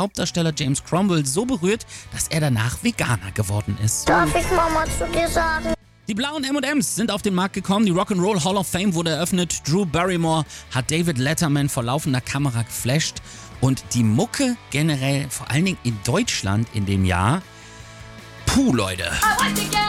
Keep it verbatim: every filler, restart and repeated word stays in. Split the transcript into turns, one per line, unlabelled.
Hauptdarsteller James Cromwell so berührt, dass er danach Veganer geworden ist.
Darf ich Mama zu dir sagen?
Die blauen M und M's sind auf den Markt gekommen, die Rock'n'Roll Hall of Fame wurde eröffnet, Drew Barrymore hat David Letterman vor laufender Kamera geflasht und die Mucke generell, vor allen Dingen in Deutschland in dem Jahr, puh Leute.
I want to get